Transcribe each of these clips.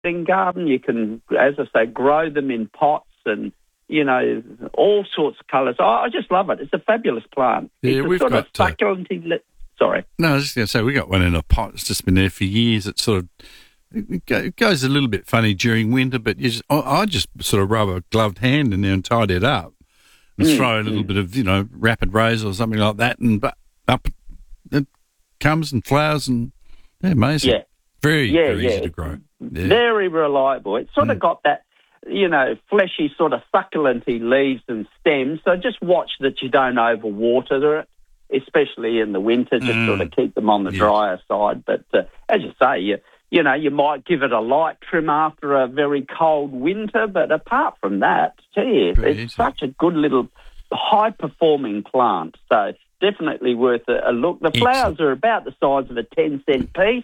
in garden. You can, as I say, grow them in pots and, all sorts of colours. I just love it. It's a fabulous plant. Yeah, we've got succulent. Sorry. No, I was just going to say, we got one in a pot. It's just been there for years. It goes a little bit funny during winter, but I just sort of rub a gloved hand in there and tidy it up and throw a little bit of, rapid rose or something like that, and up it comes and flowers, and amazing. Yeah. Very easy to grow. Yeah. Very reliable. It's sort of got that, fleshy sort of succulenty leaves and stems. So just watch that you don't overwater it, especially in the winter. Just sort of keep them on the drier side. But as you say, you might give it a light trim after a very cold winter. But apart from that, it's such a good little high-performing plant. So definitely worth a look. The flowers are about the size of a 10-cent piece.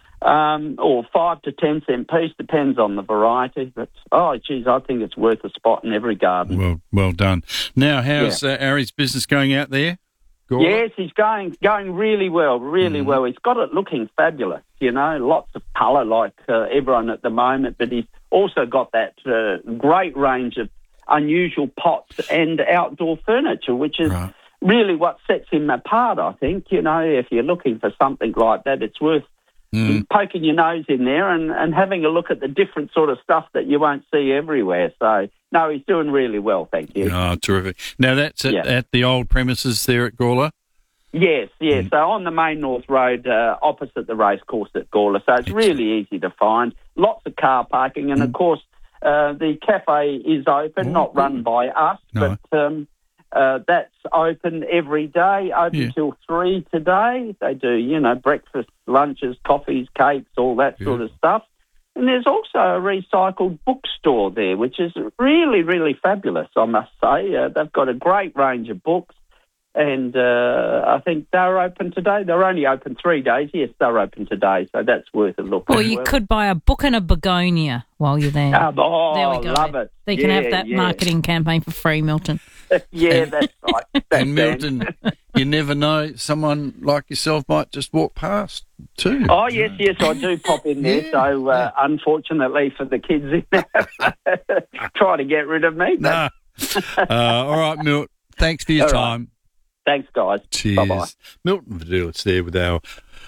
Or 5 to 10 cent piece, depends on the variety. But I think it's worth a spot in every garden. Well done. Now, how's Ari's business going out there? Gawler? Yes, he's going really well, well. He's got it looking fabulous. Lots of colour like everyone at the moment. But he's also got that great range of unusual pots and outdoor furniture, which is really what sets him apart. I think if you're looking for something like that, it's worth poking your nose in there and having a look at the different sort of stuff that you won't see everywhere. So, no, he's doing really well, thank you. Oh, terrific. Now, that's at the old premises there at Gawler? Yes. So on the Main North Road, opposite the racecourse at Gawler. So it's really easy to find. Lots of car parking. And, of course, the cafe is open, not run by us, but that's open every day, open till 3 today. They do, breakfast, lunches, coffees, cakes, all that sort of stuff. And there's also a recycled bookstore there, which is really, really fabulous, I must say. They've got a great range of books. And I think they're open today. They're only open 3 days. Yes, they're open today, so that's worth a look. Or you could buy a book and a begonia while you're there. There we go. Love it. So you can have that marketing campaign for free, Milton. That's right. And Milton, you never know, someone like yourself might just walk past too. Oh, yes, I do pop in there. So unfortunately for the kids in there, try to get rid of me. Nah. All right, Milt, thanks for your time. Right. Thanks, guys. Cheers. Bye-bye. Milton Verdulitz there with our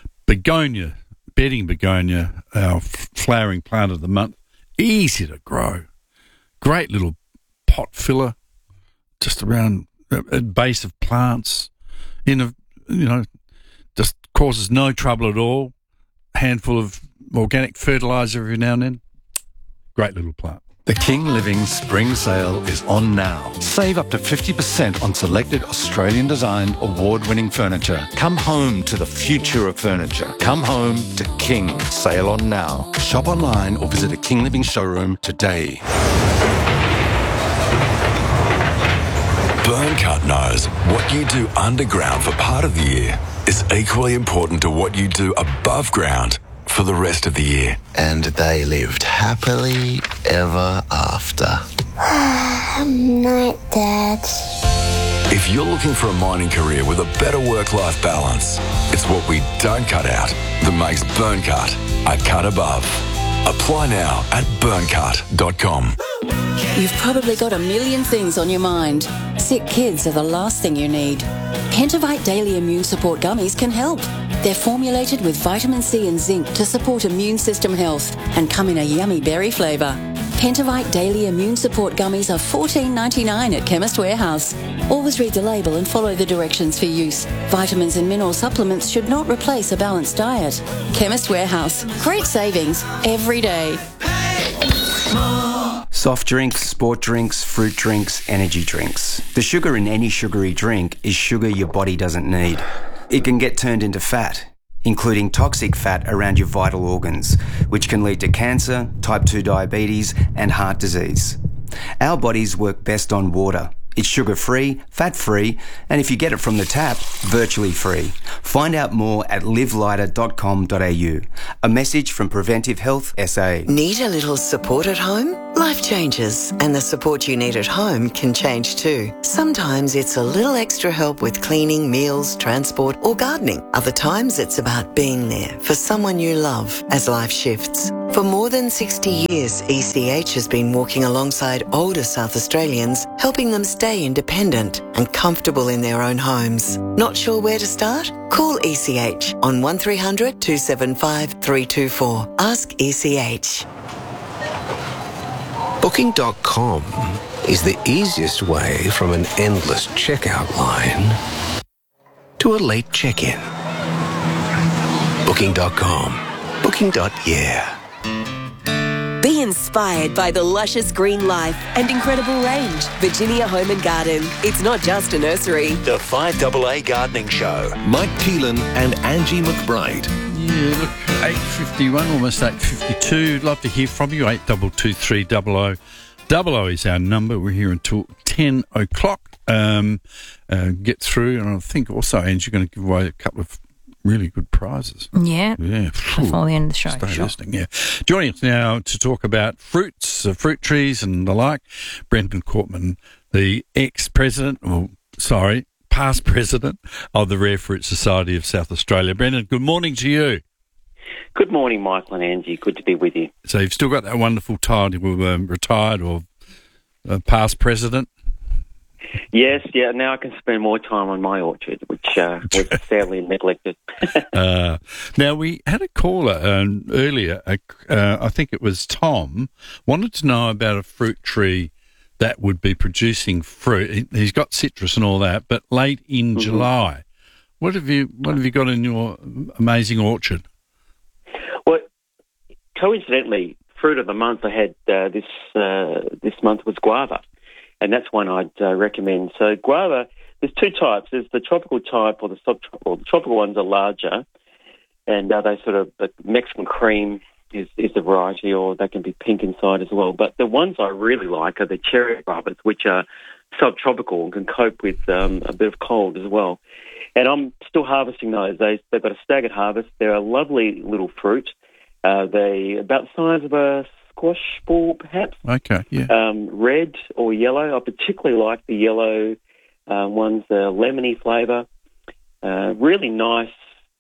bedding begonia, our flowering plant of the month. Easy to grow. Great little pot filler just around a base of plants. Just causes no trouble at all. Handful of organic fertiliser every now and then. Great little plant. The King Living Spring Sale is on now. Save up to 50% on selected Australian-designed, award-winning furniture. Come home to the future of furniture. Come home to King. Sale on now. Shop online or visit a King Living showroom today. Burncut knows what you do underground for part of the year is equally important to what you do above ground for the rest of the year. And they lived happily ever after. Night, Dad. If you're looking for a mining career with a better work-life balance, it's what we don't cut out that makes Burncut a cut above. Apply now at burncut.com. You've probably got a million things on your mind. Sick kids are the last thing you need. Pentavite Daily Immune Support Gummies can help. They're formulated with vitamin C and zinc to support immune system health and come in a yummy berry flavour. Pentavite Daily Immune Support Gummies are $14.99 at Chemist Warehouse. Always read the label and follow the directions for use. Vitamins and mineral supplements should not replace a balanced diet. Chemist Warehouse. Great savings every day. Soft drinks, sport drinks, fruit drinks, energy drinks. The sugar in any sugary drink is sugar your body doesn't need. It can get turned into fat, including toxic fat around your vital organs, which can lead to cancer, type 2 diabetes, and heart disease. Our bodies work best on water. It's sugar-free, fat-free, and if you get it from the tap, virtually free. Find out more at livelighter.com.au. A message from Preventive Health SA. Need a little support at home? Life changes, and the support you need at home can change too. Sometimes it's a little extra help with cleaning, meals, transport, or gardening. Other times it's about being there for someone you love as life shifts. For more than 60 years, ECH has been walking alongside older South Australians, helping them stay independent and comfortable in their own homes. Not sure where to start? Call ECH on 1300 275 324. Ask ECH. Booking.com is the easiest way from an endless checkout line to a late check-in. Booking.com. Booking.yeah. Be inspired by the luscious green life and incredible range. Virginia Home and Garden. It's not just a nursery. The 5AA Gardening Show. Mike Keelan and Angie McBride. Yeah, look, 8:51, almost 8:52. Love to hear from you. 822300. 00 is our number. We're here until 10 o'clock. Get through, and I think also, Angie, you're going to give away a couple of really good prizes. Yeah. Before the end of the show. Stay listening, yeah. Joining us now to talk about fruits, fruit trees and the like, Brendan Cortman, the past president of the Rare Fruit Society of South Australia. Brendan, good morning to you. Good morning, Michael and Angie. Good to be with you. So you've still got that wonderful title, retired or past president? Yes, yeah. Now I can spend more time on my orchard, which was sadly neglected. Now, we had a caller earlier, I think it was Tom, wanted to know about a fruit tree that would be producing fruit. He's got citrus and all that, but late in July. What have you got in your amazing orchard? Well, coincidentally, fruit of the month I had this month was guava. And that's one I'd recommend. So guava, there's two types. There's the tropical type or the subtropical. The tropical ones are larger, and they sort of, the Mexican cream is the variety, or they can be pink inside as well. But the ones I really like are the cherry guavas, which are subtropical and can cope with a bit of cold as well. And I'm still harvesting those. They've got a staggered harvest. They're a lovely little fruit. They're about the size of a squash ball, perhaps. Okay, yeah. Red or yellow. I particularly like the yellow ones, the lemony flavour. Really nice.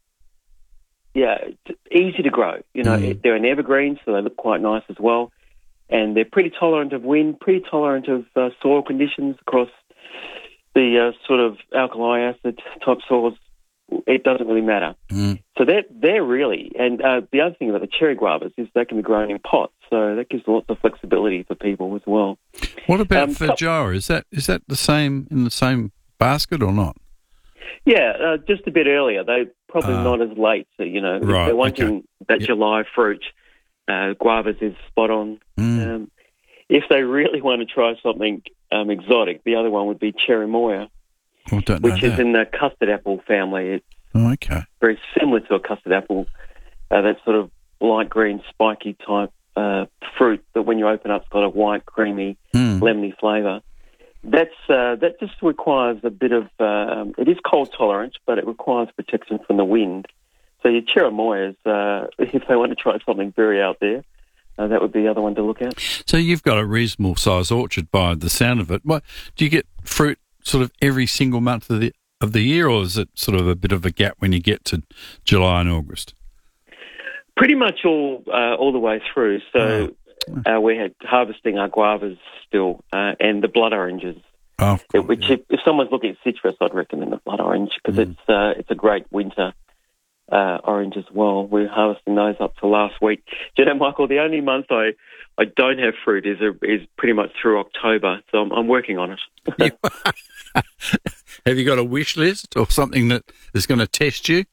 Yeah, it's easy to grow. You know, they're an evergreen, so they look quite nice as well. And they're pretty tolerant of wind, pretty tolerant of soil conditions across the sort of alkali acid type soils. It doesn't really matter. So they're really, and the other thing about the cherry guavas is they can be grown in pots, so that gives lots of flexibility for people as well. What about Feijoa? Is that the same in the same basket or not? Yeah, just a bit earlier. They're probably not as late. So, you know, right, if they're wanting that July fruit, guavas is spot on. If they really want to try something exotic, the other one would be cherimoya. Which is in the custard apple family. It's very similar to a custard apple. That sort of light green, spiky type fruit that when you open up, it's got a white, creamy, lemony flavour. That just requires a bit of. It is cold tolerant, but it requires protection from the wind. So your cherimoyas, if they want to try something very out there, that would be the other one to look at. So you've got a reasonable size orchard by the sound of it. What do you get fruit sort of every single month of the year, or is it sort of a bit of a gap when you get to July and August? Pretty much all the way through. So we're harvesting our guavas still, and the blood oranges. Which, if someone's looking at citrus, I'd recommend the blood orange because it's a great winter orange as well. We're harvesting those up to last week. Do you know, Michael, the only month I don't have fruit is pretty much through October, so I'm working on it. Have you got a wish list or something that is going to test you?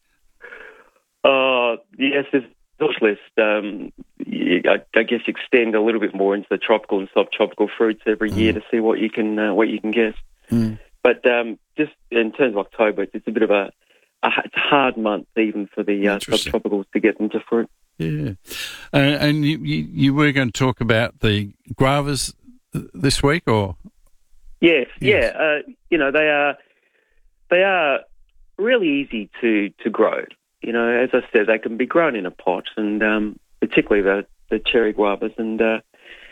Yes, there's a wish list. I guess extend a little bit more into the tropical and subtropical fruits every year to see what you can get. But just in terms of October, it's a bit of a hard month even for the subtropicals to get into fruit. Yeah, and you were going to talk about the guavas this week, or? Yes. Yeah. You know, they are really easy to grow. You know, as I said, they can be grown in a pot, and particularly the cherry guavas, and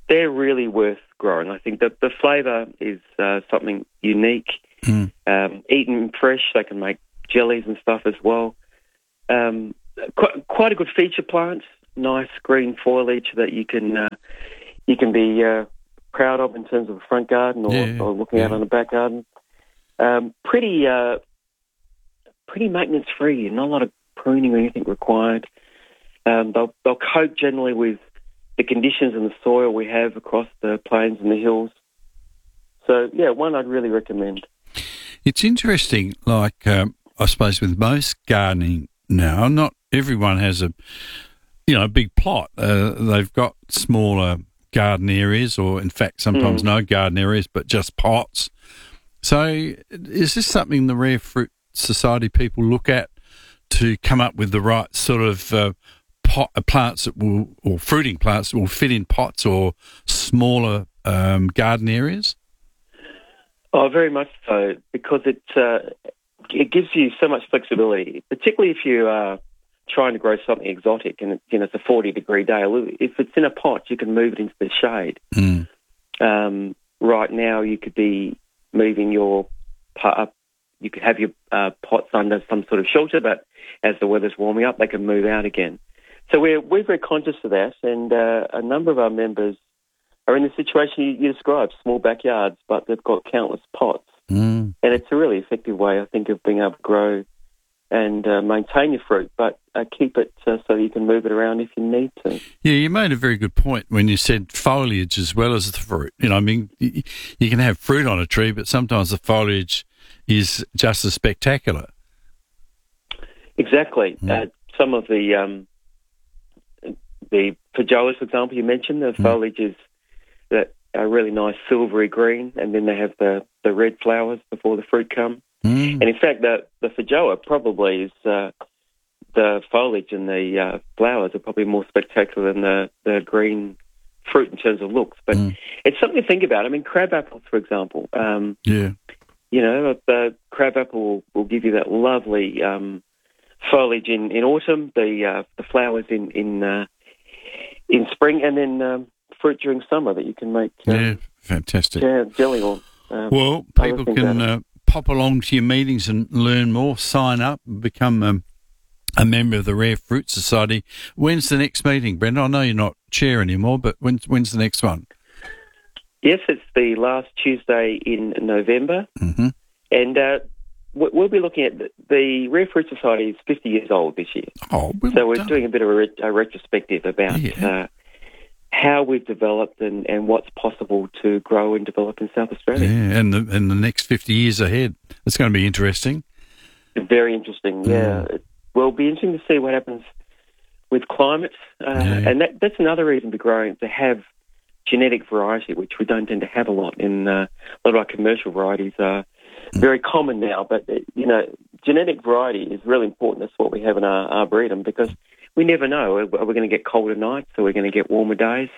they're really worth growing. I think that the flavour is something unique. Eaten fresh, they can make jellies and stuff as well. Quite a good feature plant. Nice green foliage that you can be proud of in terms of a front garden or looking out on the back garden. Pretty maintenance free. Not a lot of pruning or anything required. They'll cope generally with the conditions and the soil we have across the plains and the hills. So, yeah, one I'd really recommend. It's interesting, like, I suppose with most gardening now, not everyone has a big plot. They've got smaller garden areas or, in fact, sometimes no garden areas, but just pots. So is this something the Rare Fruit Society people look at to come up with the right sort of plants that will, or fruiting plants that will fit in pots or smaller garden areas? Oh, very much so, because it gives you so much flexibility, particularly if you are trying to grow something exotic and it's a 40-degree day. If it's in a pot, you can move it into the shade. Right now, you could be moving your pot. You could have your pots under some sort of shelter, but as the weather's warming up, they can move out again. So we're very conscious of that, and a number of our members are in the situation you described, small backyards, but they've got countless pots. And it's a really effective way, I think, of being able to grow and maintain your fruit, but keep it so you can move it around if you need to. Yeah, you made a very good point when you said foliage as well as the fruit. I mean, you can have fruit on a tree, but sometimes the foliage is just as spectacular. Exactly. Some of the feijoas, for example, you mentioned, the foliage is that a really nice silvery green, and then they have the red flowers before the fruit come. And in fact, the feijoa probably is the foliage and the flowers are probably more spectacular than the green fruit in terms of looks. But it's something to think about. I mean, crab apples, for example. The crab apple will give you that lovely foliage in autumn, the flowers in spring, and then fruit during summer that you can make fantastic jelly on. Well, people can pop along to your meetings and learn more, sign up, and become a member of the Rare Fruit Society. When's the next meeting, Brenda? I know you're not chair anymore, but when's the next one? Yes, it's the last Tuesday in November. And we'll be looking at the Rare Fruit Society is 50 years old this year. Oh, so we're doing a bit of a retrospective about how we've developed and what's possible to grow and develop in South Australia. Yeah, and the next 50 years ahead. It's going to be interesting. Very interesting, yeah. It will be interesting to see what happens with climate. And that's another reason to have genetic variety, which we don't tend to have a lot. In a lot of our commercial varieties are very common now, but, genetic variety is really important. That's what we have in our Arboretum, because we never know. Are we going to get colder nights? Are we going to get warmer days?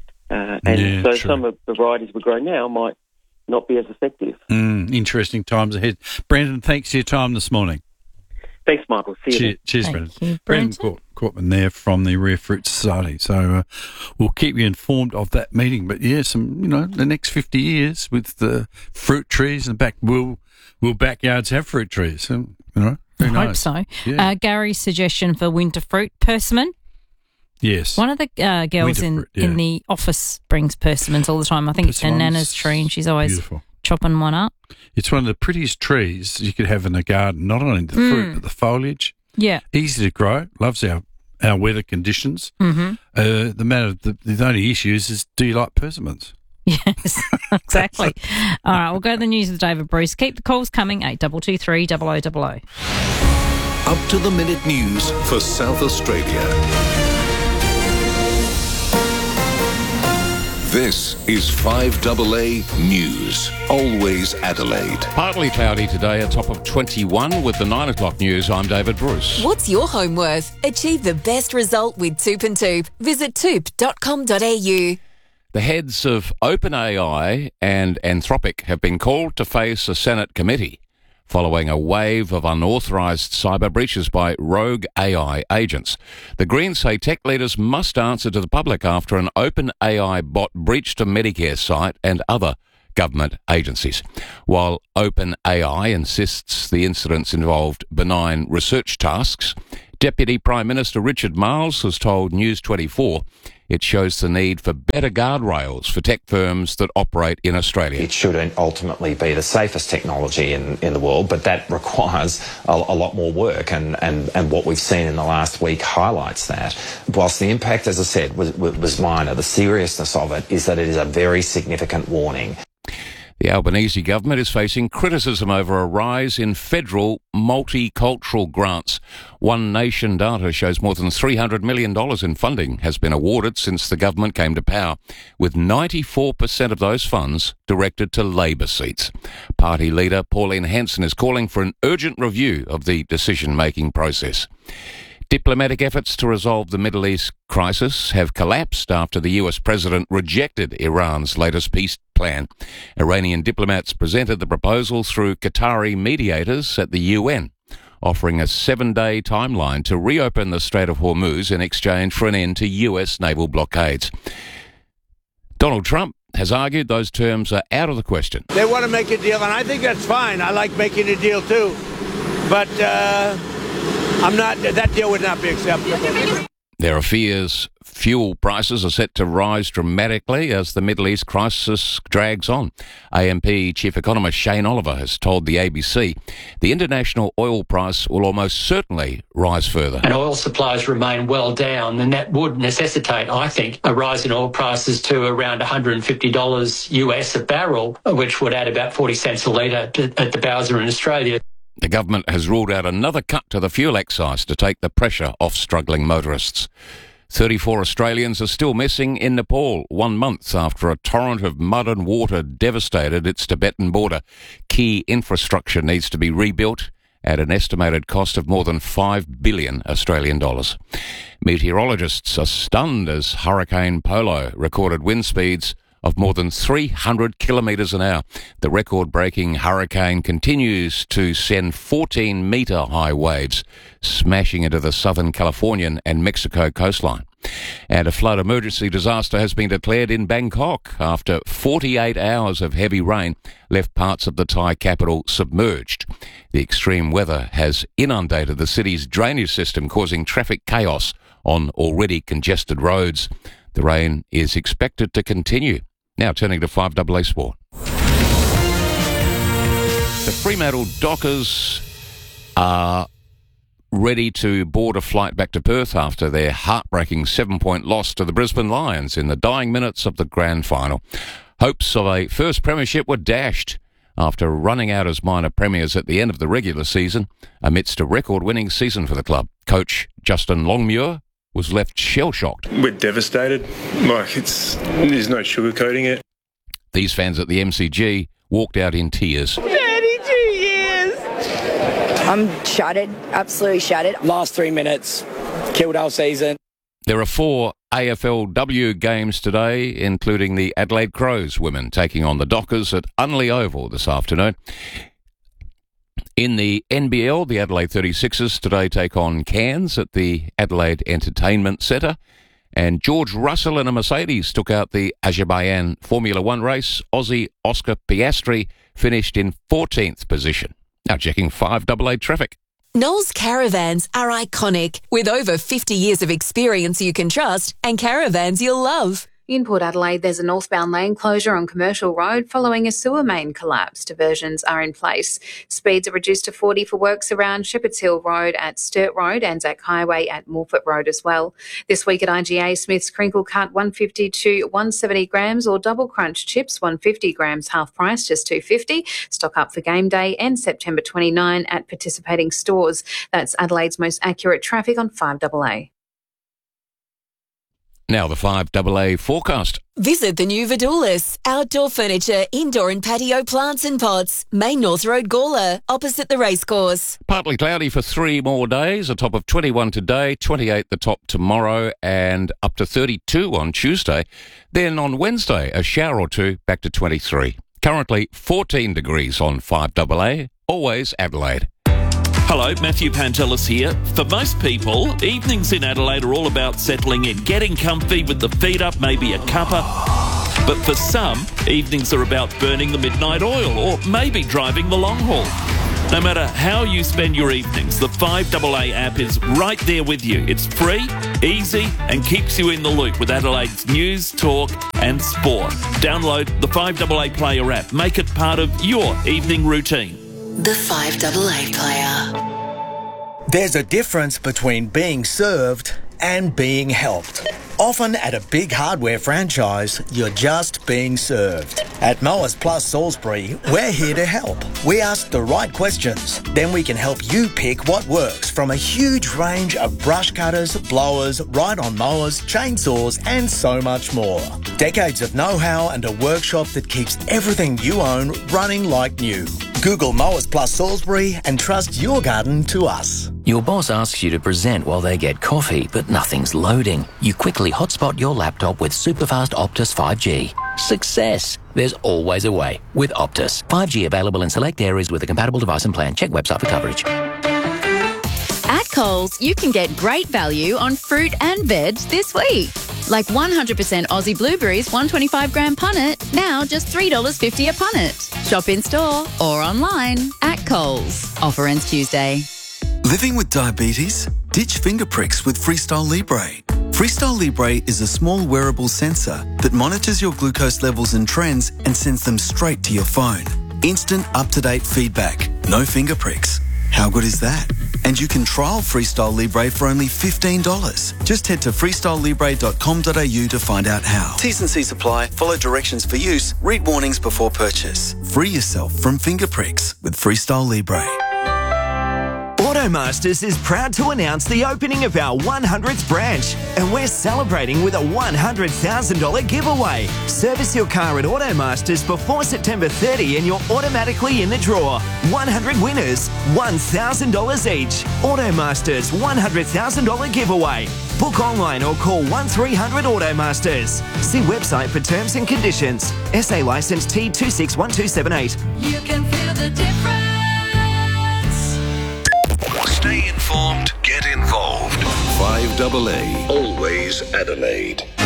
Some of the varieties we grow now might not be as effective. Interesting times ahead. Brandon, thanks for your time this morning. Thanks, Michael. See you. Cheers, Brandon. Brandon Cortman there from the Rare Fruit Society. So we'll keep you informed of that meeting. But the next 50 years with the fruit trees and back, will backyards have fruit trees? I hope so. Yeah. Gary's suggestion for winter fruit, persimmon. Yes. One of the girls in the office brings persimmons all the time. I think it's her Nana's tree, and she's always chopping one up. It's one of the prettiest trees you could have in a garden, not only the fruit, but the foliage. Yeah. Easy to grow, loves our weather conditions. The only issue is do you like persimmons? Yes, exactly. All right, we'll go to the news with David Bruce. Keep the calls coming, 8223 0000. Up to the minute news for South Australia. This is 5AA News. Always Adelaide. Partly cloudy today, a top of 21 with the 9 o'clock news. I'm David Bruce. What's your home worth? Achieve the best result with Toop and Toop. Visit toop.com.au. The heads of OpenAI and Anthropic have been called to face a Senate committee following a wave of unauthorised cyber breaches by rogue AI agents. The Greens say tech leaders must answer to the public after an open AI bot breached a Medicare site and other government agencies. While OpenAI insists the incidents involved benign research tasks, Deputy Prime Minister Richard Marles has told News 24 it shows the need for better guardrails for tech firms that operate in Australia. It should ultimately be the safest technology in the world, but that requires a lot more work, and what we've seen in the last week highlights that. Whilst the impact, as I said, was minor, the seriousness of it is that it is a very significant warning. The Albanese government is facing criticism over a rise in federal multicultural grants. One Nation data shows more than $300 million in funding has been awarded since the government came to power, with 94% of those funds directed to Labor seats. Party leader Pauline Hanson is calling for an urgent review of the decision-making process. Diplomatic efforts to resolve the Middle East crisis have collapsed after the US president rejected Iran's latest peace plan. Iranian diplomats presented the proposal through Qatari mediators at the UN, offering a 7-day timeline to reopen the Strait of Hormuz in exchange for an end to US naval blockades. Donald Trump has argued those terms are out of the question. They want to make a deal, and I think that's fine. I like making a deal too. But that deal would not be acceptable. There are fears fuel prices are set to rise dramatically as the Middle East crisis drags on. AMP Chief Economist Shane Oliver has told the ABC the international oil price will almost certainly rise further. And oil supplies remain well down, and that would necessitate, I think, a rise in oil prices to around $150 US a barrel, which would add about 40 cents a litre at the Bowser in Australia. The government has ruled out another cut to the fuel excise to take the pressure off struggling motorists. 34 Australians are still missing in Nepal 1 month after a torrent of mud and water devastated its Tibetan border. Key infrastructure needs to be rebuilt at an estimated cost of more than 5 billion Australian dollars. Meteorologists are stunned as Hurricane Polo recorded wind speeds of more than 300 kilometres an hour. The record-breaking hurricane continues to send 14-metre high waves, smashing into the southern Californian and Mexico coastline. And a flood emergency disaster has been declared in Bangkok after 48 hours of heavy rain left parts of the Thai capital submerged. The extreme weather has inundated the city's drainage system, causing traffic chaos on already congested roads. The rain is expected to continue. Now turning to 5AA Sport. The Fremantle Dockers are ready to board a flight back to Perth after their heartbreaking 7-point loss to the Brisbane Lions in the dying minutes of the grand final. Hopes of a first premiership were dashed after running out as minor premiers at the end of the regular season amidst a record-winning season for the club. Coach Justin Longmuir was left shell-shocked. We're devastated. There's no sugarcoating it. These fans at the MCG walked out in tears. 32 years! I'm shattered, absolutely shattered. Last 3 minutes, killed our season. There are 4 AFLW games today, including the Adelaide Crows women taking on the Dockers at Unley Oval this afternoon. In the NBL, the Adelaide 36ers today take on Cairns at the Adelaide Entertainment Centre. And George Russell in a Mercedes took out the Azerbaijan Formula One race. Aussie Oscar Piastri finished in 14th position. Now checking 5AA traffic. Knowles Caravans are iconic, with over 50 years of experience you can trust and caravans you'll love. In Port Adelaide, there's a northbound lane closure on Commercial Road following a sewer main collapse. Diversions are in place. Speeds are reduced to 40 for works around Shepherds Hill Road at Sturt Road, Anzac Highway at Morford Road as well. This week at IGA, Smith's Crinkle Cut 150 to 170 grams or Double Crunch Chips 150 grams, half price just $2.50. Stock up for game day and September 29 at participating stores. That's Adelaide's most accurate traffic on 5AA. Now the 5AA forecast. Visit the new Vidulis. Outdoor furniture, indoor and patio plants and pots. Main North Road, Gawler, opposite the racecourse. Partly cloudy for 3 more days. A top of 21 today, 28 the top tomorrow, and up to 32 on Tuesday. Then on Wednesday, a shower or two, back to 23. Currently 14 degrees on 5AA. Always Adelaide. Hello, Matthew Pantelis here. For most people, evenings in Adelaide are all about settling in, getting comfy with the feet up, maybe a cuppa. But for some, evenings are about burning the midnight oil or maybe driving the long haul. No matter how you spend your evenings, the 5AA app is right there with you. It's free, easy, and keeps you in the loop with Adelaide's news, talk, and sport. Download the 5AA Player app. Make it part of your evening routine. The 5AA Player. There's a difference between being served and being helped. Often at a big hardware franchise, you're just being served. At Mowers Plus Salisbury, we're here to help. We ask the right questions, then we can help you pick what works from a huge range of brush cutters, blowers, ride-on mowers, chainsaws, and so much more. Decades of know-how and a workshop that keeps everything you own running like new. Google Mowers Plus Salisbury and trust your garden to us. Your boss asks you to present while they get coffee, but nothing's loading. You quickly hotspot your laptop with superfast Optus 5G. Success! There's always a way with Optus. 5G available in select areas with a compatible device and plan. Check website for coverage. At Coles, you can get great value on fruit and veg this week. Like 100% Aussie blueberries, 125-gram punnet, now just $3.50 a punnet. Shop in-store or online at Coles. Offer ends Tuesday. Living with diabetes? Ditch finger pricks with Freestyle Libre. Freestyle Libre is a small wearable sensor that monitors your glucose levels and trends and sends them straight to your phone. Instant, up-to-date feedback. No finger pricks. How good is that? And you can trial Freestyle Libre for only $15. Just head to freestylelibre.com.au to find out how. T's and C's apply. Follow directions for use. Read warnings before purchase. Free yourself from finger pricks with Freestyle Libre. Automasters is proud to announce the opening of our 100th branch, and we're celebrating with a $100,000 giveaway. Service your car at Automasters before September 30 and you're automatically in the draw. 100 winners, $1,000 each. Automasters $100,000 giveaway. Book online or call 1300 Automasters. See website for terms and conditions. SA licence T261278. You can feel the difference. Stay informed, get involved. 5AA, always Adelaide.